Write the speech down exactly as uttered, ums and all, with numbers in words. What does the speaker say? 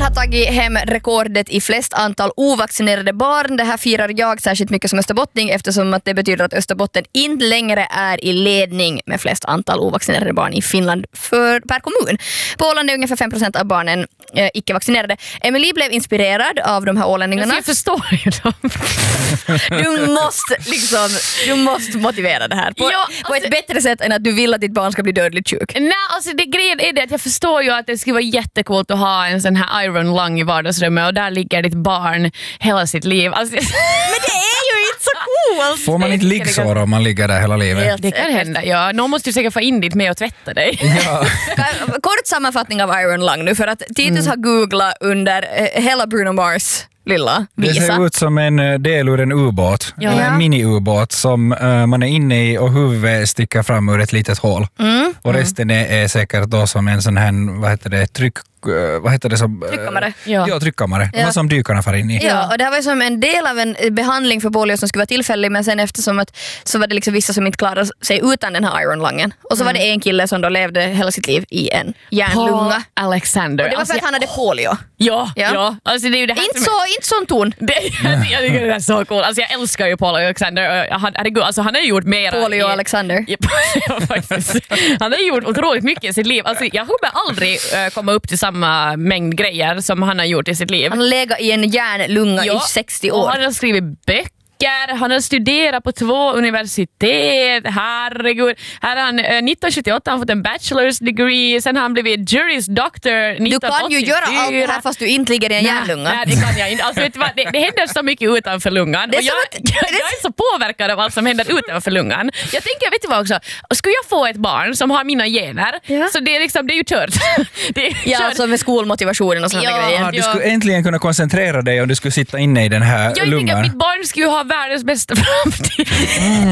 har tagit hem rekordet i flest antal ovaccinerade barn. Det här firar jag särskilt mycket som österbottning eftersom att det betyder att Österbotten inte längre är i ledning med flest antal ovaccinerade barn i Finland för, per kommun. På Åland är ungefär fem procent av barnen eh, icke-vaccinerade. Emily blev inspirerad av de här ålänningarna. Jag förstår ju dem. Du måste, liksom, du måste motivera det här på, ja, alltså, på ett bättre sätt än att du vill att ditt barn ska bli dödligt sjuk. Nej, alltså det grejen är det att jag förstår ju att det skulle vara jättekult att ha en sån här iron lung i vardagsrummet och där ligger ditt barn hela sitt liv. Alltså, men det är ju inte så coolt! Får man inte liggsår om man ligger där hela livet? Det kan hända, ja. Någon måste ju säkert få in dit med och tvätta dig. Ja. Kort sammanfattning av iron lung nu för att Titus mm. har googlat under eh, hela Bruno Mars lilla visa. Det ser ut som en del ur en ubåt. Ja. Eller en mini-ubåt som uh, man är inne i och huvudet sticker fram ur ett litet hål. Mm. Och resten är, är säkert då som en sån här, vad heter det, tryck... vad heter det som... Tryckkammare. Ja, ja tryckkammare. Ja. Som dykarna far in i. Ja, och det här var som en del av en behandling för polio som skulle vara tillfällig, men sen eftersom att så var det liksom vissa som inte klarade sig utan den här iron lungen. Och så mm. var det en kille som då levde hela sitt liv i en järnlunga. Paul Alexander. Och det var för alltså, att han hade polio. Ja, ja. ja. Alltså, det är ju det här inte, som så, är... inte sån ton. Det, jag, jag tycker det är så cool. Alltså, jag älskar ju Paul Alexander. Han, herregud, alltså, han har ju gjort mer. Polio i... Alexander. Ja, faktiskt. Han har gjort otroligt mycket i sitt liv. Alltså, jag kommer aldrig uh, komma upp till samma mängd grejer som han har gjort i sitt liv. Han har legat i en järnlunga ja, i sextio år. Och han har skrivit böcker. Han har studerat på två universitet. Herregud. Här har han, eh, nitton sjuttioåtta har han fått en bachelor's degree. Sen har han blivit juris doctor nitton åttiofyra. Du kan ju göra allt det här fast du inte ligger i en järnlunga. Nej, det kan jag inte. Alltså, vet du vad? Det, det händer så mycket utanför lungan. Och jag, jag, jag är så påverkad av allt som händer utanför lungan. Jag tänker, vet du vad också? Skulle jag få ett barn som har mina gener, ja. så det är, liksom, det är ju kört. Det är ja, kört. alltså med skolmotivationen och sådana ja, grejer. Ja, du skulle äntligen kunna koncentrera dig om du skulle sitta inne i den här jag lungan. Jag tänker att mitt barn skulle ha världens bästa framtid. Mm.